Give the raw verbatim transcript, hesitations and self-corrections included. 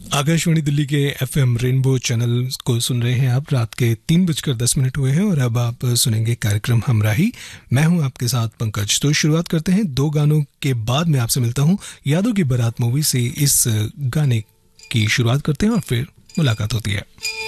आकाशवाणी दिल्ली के FM rainbow channel को सुन रहे हैं आप। रात के तीन बजकर दस मिनट हुए हैं और अब आप सुनेंगे कार्यक्रम हमराही। मैं हूं आपके साथ पंकज। तो शुरुआत करते हैं दो गानों के बाद मैं आपसे मिलता हूं यादों की बारात मूवी से। इस गाने की शुरुआत करते हैं और फिर मुलाकात होती है।